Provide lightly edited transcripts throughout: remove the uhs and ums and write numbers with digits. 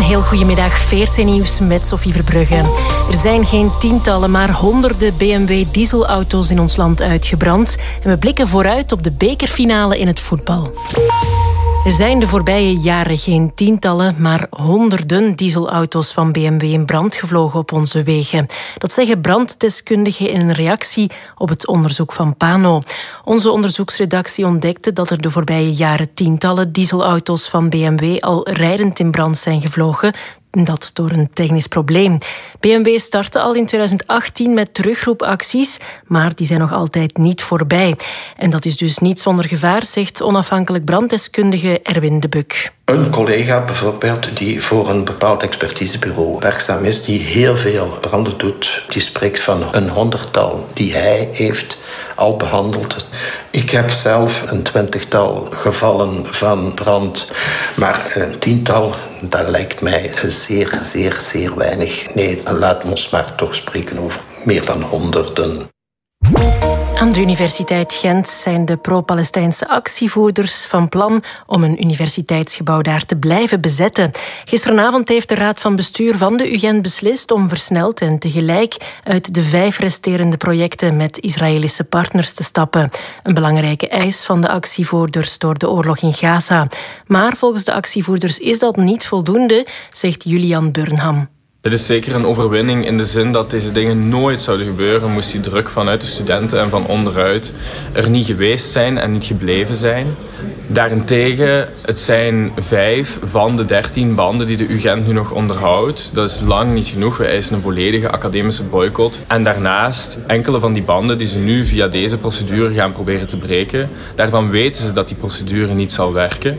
heel goedemiddag. VRT-nieuws met Sophie Verbrugge. Er zijn geen tientallen, maar honderden BMW dieselauto's in ons land uitgebrand. En we blikken vooruit op de bekerfinale in het voetbal. Er zijn de voorbije jaren geen tientallen, maar honderden dieselauto's van BMW in brand gevlogen op onze wegen. Dat zeggen branddeskundigen in een reactie op het onderzoek van Pano. Onze onderzoeksredactie ontdekte dat er de voorbije jaren tientallen dieselauto's van BMW al rijdend in brand zijn gevlogen. Dat door een technisch probleem. BMW startte al in 2018 met terugroepacties, maar die zijn nog altijd niet voorbij. En dat is dus niet zonder gevaar, zegt onafhankelijk branddeskundige Erwin de Buk. Een collega bijvoorbeeld die voor een bepaald expertisebureau werkzaam is, die heel veel branden doet, die spreekt van een 100-tal die hij heeft al behandeld. Ik heb zelf een 20-tal gevallen van brand, maar een 10-tal, dat lijkt mij zeer weinig. Nee, laat ons maar toch spreken over meer dan honderden. Aan de Universiteit Gent zijn de pro-Palestijnse actievoerders van plan om een universiteitsgebouw daar te blijven bezetten. Gisteravond heeft de Raad van Bestuur van de UGent beslist om versneld en tegelijk uit de 5 resterende projecten met Israëlische partners te stappen. Een belangrijke eis van de actievoerders door de oorlog in Gaza. Maar volgens de actievoerders is dat niet voldoende, zegt Julian Burnham. Dit is zeker een overwinning in de zin dat deze dingen nooit zouden gebeuren, moest die druk vanuit de studenten en van onderuit er niet geweest zijn en niet gebleven zijn. Daarentegen, het zijn 5 van de 13 banden die de UGent nu nog onderhoudt. Dat is lang niet genoeg. We eisen een volledige academische boycott. En daarnaast, enkele van die banden die ze nu via deze procedure gaan proberen te breken, daarvan weten ze dat die procedure niet zal werken.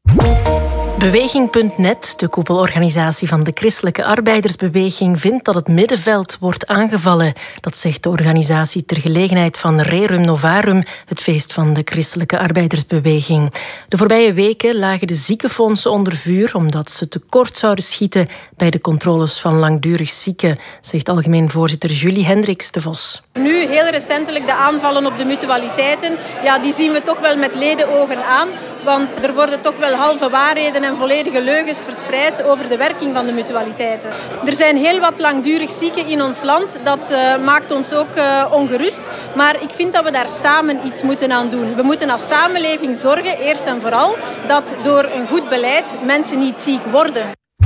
Beweging.net, de koepelorganisatie van de Christelijke Arbeidersbeweging, vindt dat het middenveld wordt aangevallen. Dat zegt de organisatie ter gelegenheid van Rerum Novarum, het feest van de Christelijke Arbeidersbeweging. De voorbije weken lagen de ziekenfondsen onder vuur omdat ze tekort zouden schieten bij de controles van langdurig zieken, zegt algemeen voorzitter Julie Hendricks de Vos. Nu, heel recentelijk, de aanvallen op de mutualiteiten, ja, die zien we toch wel met ledenogen aan. Want er worden toch wel halve waarheden en volledige leugens verspreid over de werking van de mutualiteiten. Er zijn heel wat langdurig zieken in ons land. Dat maakt ons ook ongerust. Maar ik vind dat we daar samen iets moeten aan doen. We moeten als samenleving zorgen, eerst en vooral, dat door een goed beleid mensen niet ziek worden.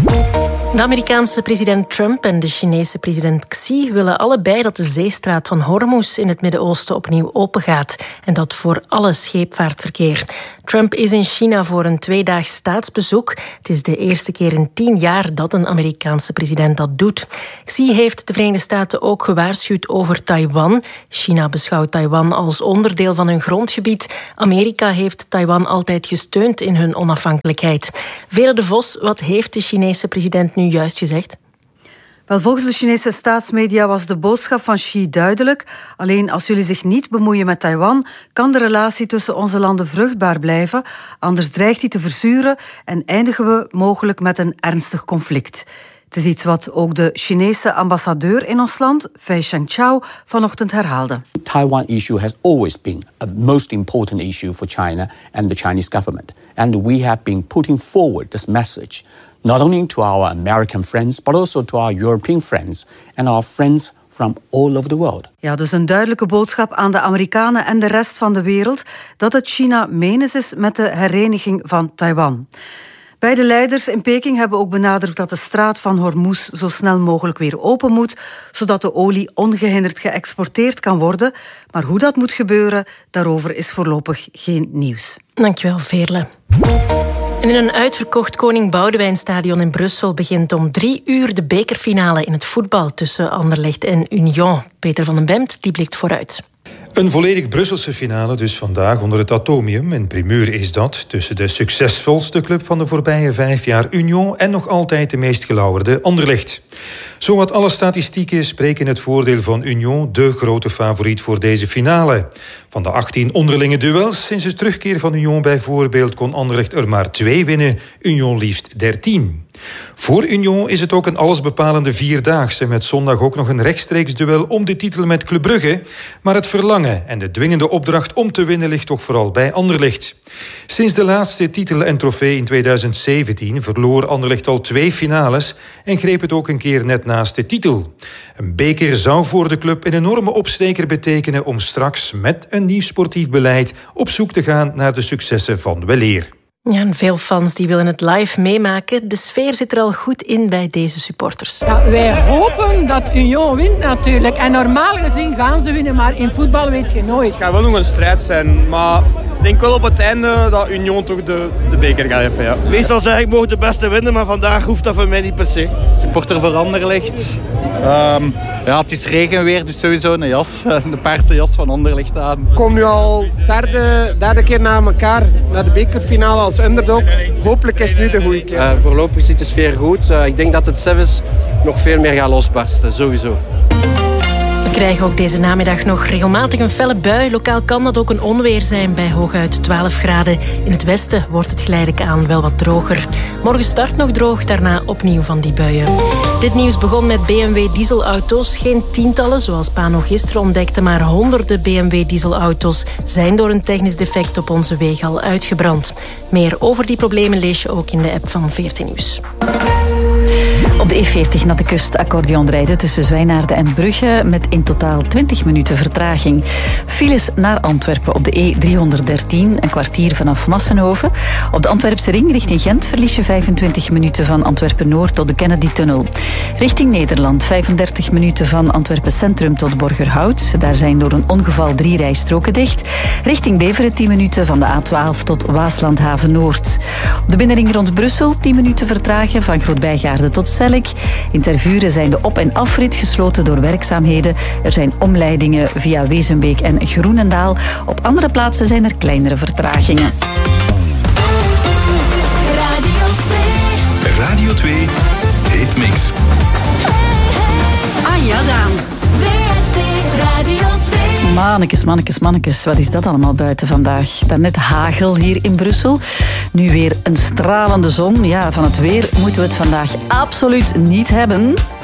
De Amerikaanse president Trump en de Chinese president Xi willen allebei dat de zeestraat van Hormuz in het Midden-Oosten opnieuw opengaat. En dat voor alle scheepvaartverkeer. Trump is in China voor een 2-daags staatsbezoek. Het is de eerste keer in 10 jaar dat een Amerikaanse president dat doet. Xi heeft de Verenigde Staten ook gewaarschuwd over Taiwan. China beschouwt Taiwan als onderdeel van hun grondgebied. Amerika heeft Taiwan altijd gesteund in hun onafhankelijkheid. Vere de Vos, wat heeft de Chinese president nu juist gezegd? Wel, volgens de Chinese staatsmedia was de boodschap van Xi duidelijk. Alleen als jullie zich niet bemoeien met Taiwan, kan de relatie tussen onze landen vruchtbaar blijven. Anders dreigt die te verzuren en eindigen we mogelijk met een ernstig conflict. Het is iets wat ook de Chinese ambassadeur in ons land, Fei Chengqiao, vanochtend herhaalde. The Taiwan issue has always been a most important issue for China and the Chinese government. And we have been putting forward this message not only to our American friends, but also to our European friends and our friends from all over the world. Ja, dus een duidelijke boodschap aan de Amerikanen en de rest van de wereld dat het China menens is met de hereniging van Taiwan. Beide leiders in Peking hebben ook benadrukt dat de straat van Hormuz zo snel mogelijk weer open moet, zodat de olie ongehinderd geëxporteerd kan worden. Maar hoe dat moet gebeuren, daarover is voorlopig geen nieuws. Dankjewel, Veerle. En in een uitverkocht Koning Boudewijnstadion in Brussel begint om 3 uur de bekerfinale in het voetbal tussen Anderlecht en Union. Peter van den Bemt die blikt vooruit. Een volledig Brusselse finale dus vandaag onder het Atomium. En primeur is dat tussen de succesvolste club van de voorbije 5 jaar Union en nog altijd de meest gelauwerde Anderlecht. Zowat alle statistieken spreken in het voordeel van Union, de grote favoriet voor deze finale. Van de 18 onderlinge duels sinds de terugkeer van Union bijvoorbeeld kon Anderlecht er maar 2 winnen, Union liefst 13. Voor Union is het ook een allesbepalende vierdaagse met zondag ook nog een rechtstreeks duel om de titel met Club Brugge. Maar het verlangen en de dwingende opdracht om te winnen ligt toch vooral bij Anderlecht. Sinds de laatste titel en trofee in 2017 verloor Anderlecht al 2 finales en greep het ook een keer net naast de titel. Een beker zou voor de club een enorme opsteker betekenen om straks met een nieuw sportief beleid op zoek te gaan naar de successen van weleer. Ja, en veel fans die willen het live meemaken. De sfeer zit er al goed in bij deze supporters. Ja, wij hopen dat Union wint natuurlijk. En normaal gezien gaan ze winnen, maar in voetbal weet je nooit. Het gaat wel nog een strijd zijn, maar ik denk wel op het einde dat Union toch de beker gaat even. Ja. Meestal zeg ik mogen de beste winnen, maar vandaag hoeft dat voor mij niet per se. Supporter voor Anderlecht. Ja, het is regenweer, dus sowieso een jas. De paarse jas van Anderlecht aan. Ik kom nu al derde keer na elkaar naar de bekerfinale als underdog. Hopelijk is het nu de goede keer. Voorlopig zit de sfeer goed. Ik denk dat het zelfs nog veel meer gaat losbarsten, sowieso. We krijgen ook deze namiddag nog regelmatig een felle bui. Lokaal kan dat ook een onweer zijn bij hooguit 12 graden. In het westen wordt het geleidelijk aan wel wat droger. Morgen start nog droog, daarna opnieuw van die buien. Dit nieuws begon met BMW dieselauto's. Geen tientallen, zoals Pano gisteren ontdekte, maar honderden BMW dieselauto's zijn door een technisch defect op onze wegen al uitgebrand. Meer over die problemen lees je ook in de app van VRT Nieuws. Op de E40 naar de kust accordeon rijden tussen Zwijnaarden en Brugge met in totaal 20 minuten vertraging. Files naar Antwerpen op de E313, een kwartier vanaf Massenhoven. Op de Antwerpse ring richting Gent verlies je 25 minuten van Antwerpen-Noord tot de Kennedy-tunnel. Richting Nederland 35 minuten van Antwerpen Centrum tot Borgerhout. Daar zijn door een ongeval 3 rijstroken dicht. Richting Beveren 10 minuten van de A12 tot Waaslandhaven-Noord. Op de binnenring rond Brussel 10 minuten vertragen van Grootbijgaarden tot Selk. In Tervuren zijn de op- en afrit gesloten door werkzaamheden. Er zijn omleidingen via Wezenbeek en Groenendaal. Op andere plaatsen zijn er kleinere vertragingen. Radio 2 Hitmix. Ah ja, dames. Mannekes, wat is dat allemaal buiten vandaag? Daarnet hagel hier in Brussel. Nu weer een stralende zon. Ja, van het weer moeten we het vandaag absoluut niet hebben.